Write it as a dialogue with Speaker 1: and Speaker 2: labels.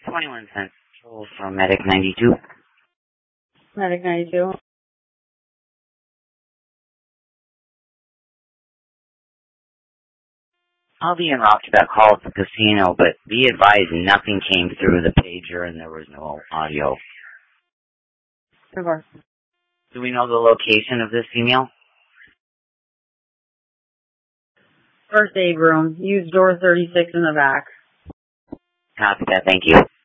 Speaker 1: 21 Central from Medic 92.
Speaker 2: Medic 92.
Speaker 1: I'll be en route to that call at the casino, but be advised nothing came through the pager and there was no audio.
Speaker 2: Of course.
Speaker 1: Do we know the location of this female?
Speaker 2: First aid room. Use door 36 in the back.
Speaker 1: Copy that, thank you.